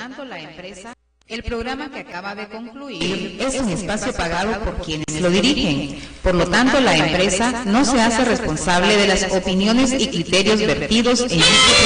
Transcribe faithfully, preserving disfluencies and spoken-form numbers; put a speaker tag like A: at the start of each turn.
A: tanto, la empresa... El programa que acaba de concluir es un espacio pagado por quienes lo dirigen. Por lo tanto, la empresa no se hace responsable de las opiniones y criterios vertidos en este